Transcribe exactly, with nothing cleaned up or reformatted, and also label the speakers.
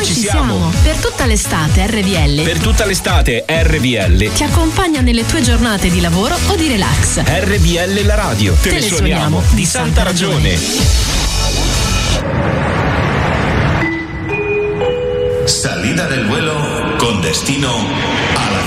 Speaker 1: Noi ci siamo. Per tutta l'estate R V L.
Speaker 2: Per tutta l'estate R V L
Speaker 1: ti accompagna nelle tue giornate di lavoro o di relax.
Speaker 2: R V L la radio. Te, Te ne suoniamo di santa ragione.
Speaker 3: Salida del vuelo con destino a la